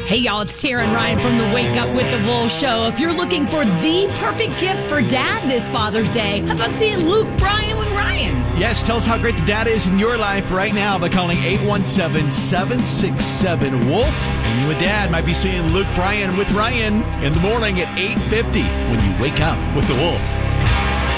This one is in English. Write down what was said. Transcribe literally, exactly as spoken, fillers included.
Hey, y'all, it's Tara and Ryan from the Wake Up with the Wolf Show. If you're looking for the perfect gift for Dad this Father's Day, how about seeing Luke Bryan with Ryan? Yes, tell us how great the dad is in your life right now by calling eight one seven, seven six seven, WOLF. And you and Dad might be seeing Luke Bryan with Ryan in the morning at eight fifty when you wake up with the Wolf.